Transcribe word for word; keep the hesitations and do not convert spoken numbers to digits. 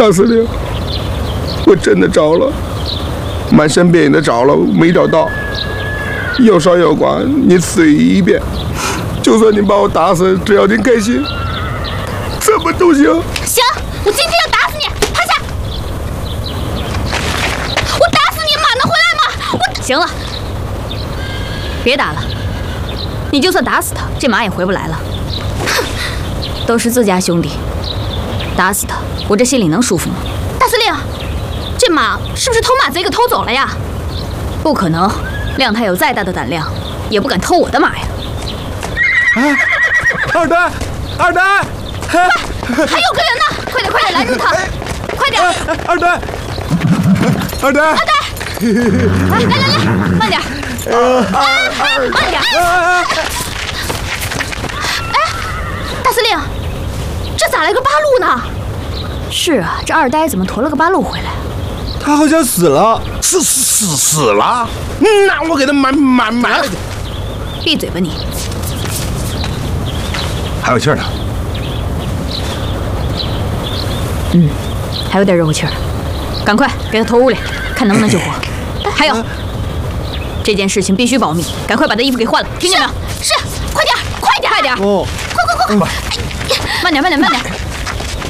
大司令，我真的着了，满山遍野的找了，没找到。有少有寡，你随便。就算你把我打死，只要你开心，怎么都行。 行，我今天要打死你！趴下！我打死你，马能回来吗？我行了，别打了。你就算打死他，这马也回不来了。哼，都是自家兄弟，打死他，我这心里能舒服吗？ 大司令，这马是不是偷马贼给偷走了呀？ 不可能，亮太有再大的胆量，也不敢偷我的马呀。 啊，二呆，二呆， 快，还有个人呢！快点，快点拦住他！快点！ 二呆，二呆， 二呆，来来来，慢点！哎，慢点！哎，大司令，这咋来个八路呢？ 是啊，这二呆怎么驮了个八路回来？ 他好像死了， 死死死死了？那我给他满满满。 闭嘴吧你！ 还有气儿呢。 嗯，还有点肉气儿，赶快给他投屋里，看能不能救活。还有，这件事情必须保密，赶快把他衣服给换了，听见没有？ 是，快点，快点， 快点！ 哦， 快快快快！ 慢点，慢点，慢点！